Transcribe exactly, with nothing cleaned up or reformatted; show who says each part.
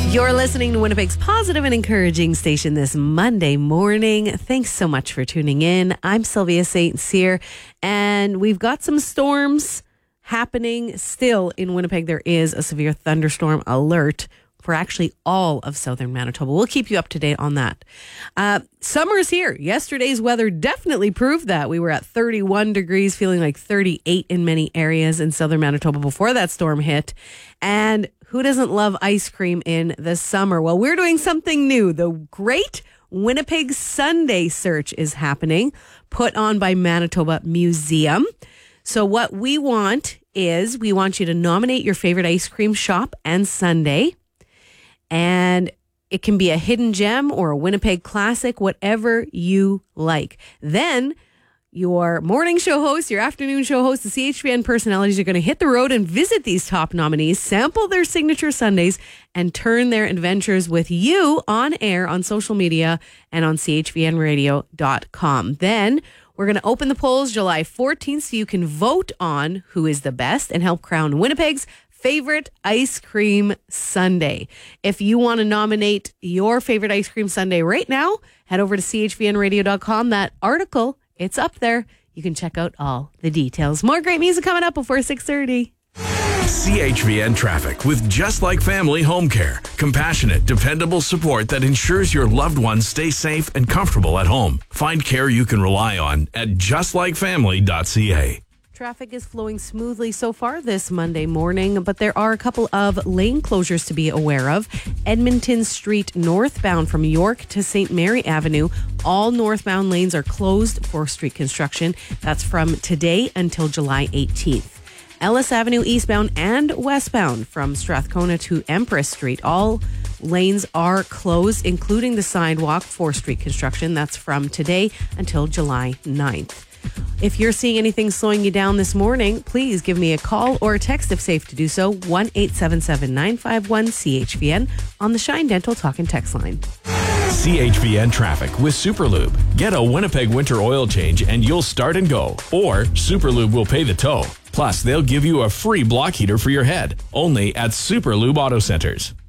Speaker 1: You're listening to Winnipeg's positive and encouraging station this Monday morning. Thanks so much for tuning in. I'm Sylvia Saint Cyr, and we've got some storms happening still in Winnipeg. There is a severe thunderstorm alert for actually all of southern Manitoba. We'll keep you up to date on that. Uh, summer's here. Yesterday's weather definitely proved that. We were at thirty-one degrees, feeling like thirty-eight in many areas in southern Manitoba before that storm hit. And who doesn't love ice cream in the summer? Well, we're doing something new. The Great Winnipeg Sundae Search is happening, put on by Manitoba Museum. So what we want is we want you to nominate your favorite ice cream shop and sundae. And it can be a hidden gem or a Winnipeg classic, whatever you like. Then your morning show host, your afternoon show host, the C H V N personalities are going to hit the road and visit these top nominees, sample their signature sundaes, and turn their adventures with you on air on social media and on C H V N radio dot com. Then we're going to open the polls July fourteenth so you can vote on who is the best and help crown Winnipeg's favorite ice cream sundae. If you want to nominate your favorite ice cream sundae right now, head over to C H V N radio dot com. That article, it's up there. You can check out all the details. More great music coming up before six thirty.
Speaker 2: C H V N Traffic with Just Like Family Home Care. Compassionate, dependable support that ensures your loved ones stay safe and comfortable at home. Find care you can rely on at just like family dot c a.
Speaker 1: Traffic is flowing smoothly so far this Monday morning, but there are a couple of lane closures to be aware of. Edmonton Street northbound from York to Saint Mary Avenue. All northbound lanes are closed for street construction. That's from today until July eighteenth. Ellis Avenue eastbound and westbound from Strathcona to Empress Street. All lanes are closed, including the sidewalk for street construction. That's from today until July ninth. If you're seeing anything slowing you down this morning, please give me a call or a text if safe to do so. one eight seven seven, nine five one, C H V N on the Shine Dental Talk and Text line.
Speaker 2: C H V N Traffic with Superlube. Get a Winnipeg winter oil change and you'll start and go. Or Superlube will pay the tow. Plus, they'll give you a free block heater for your head. Only at Superlube Auto Centers.